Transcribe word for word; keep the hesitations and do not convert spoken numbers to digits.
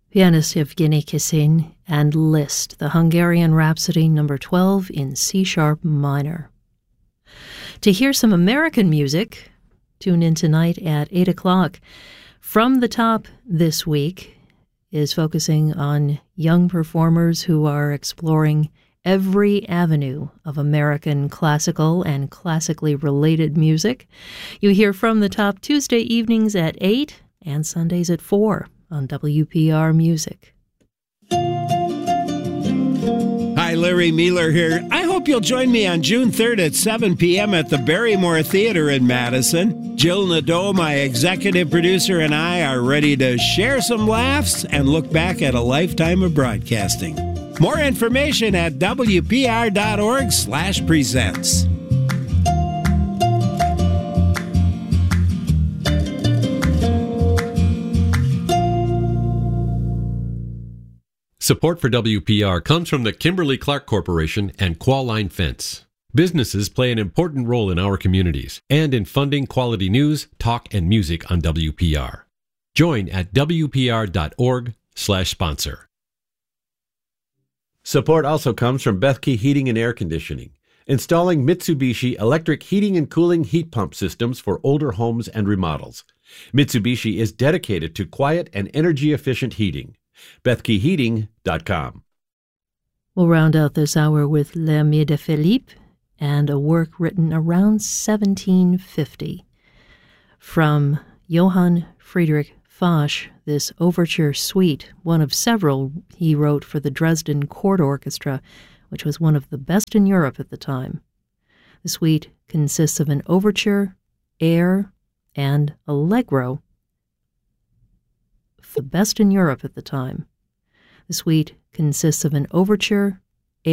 Pianist Evgeny Kissin and Liszt, the Hungarian Rhapsody number twelve in C-sharp minor. To hear some American music, tune in tonight at eight o'clock. From the Top this week is focusing on young performers who are exploring every avenue of American classical and classically related music. You hear From the Top Tuesday evenings at eight and Sundays at four on W P R Music. Hi, Larry Mealer here. I hope you'll join me on June third at seven p.m. at the Barrymore Theater in Madison. Jill Nadeau, my executive producer, and I are ready to share some laughs and look back at a lifetime of broadcasting. More information at W P R dot org slash presents. Support for W P R comes from the Kimberly-Clark Corporation and Qualline Fence. Businesses play an important role in our communities and in funding quality news, talk, and music on W P R. Join at W P R dot org slash sponsor. Support also comes from Bethke Heating and Air Conditioning, installing Mitsubishi electric heating and cooling heat pump systems for older homes and remodels. Mitsubishi is dedicated to quiet and energy-efficient heating. Bethke Heating dot com. We'll round out this hour with L'Ami de Philippe and a work written around seventeen fifty. From Johann Friedrich Fasch, this overture suite, one of several he wrote for the Dresden Court Orchestra, which was one of the best in Europe at the time. The suite consists of an overture, air, and allegro, the best in Europe at the time. The suite consists of an overture,